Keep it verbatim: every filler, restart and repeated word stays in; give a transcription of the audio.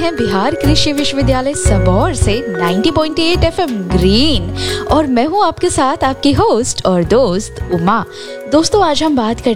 हैं बिहार कृषि विश्वविद्यालय सबौर से नब्बे पॉइंट आठ एफएम ग्रीन और मैं हूं आपके साथ आपकी होस्ट और दोस्त उमा। दोस्तों आज हम बात करते